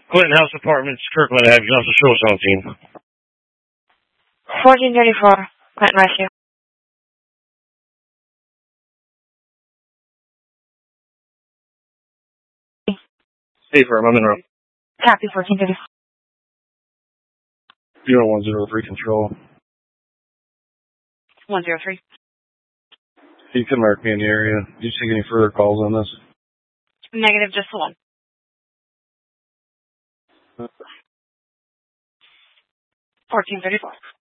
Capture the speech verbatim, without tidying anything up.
Clinton House Apartments, Kirkland Avenue, also show us on team. fourteen thirty-four, Clinton Rescue. Stay firm, I'm in room. Copy, fourteen thirty-four. zero one zero three control. one zero three. You can mark me in the area. Do you see any further calls on this? Negative, just the one. fourteen thirty-four.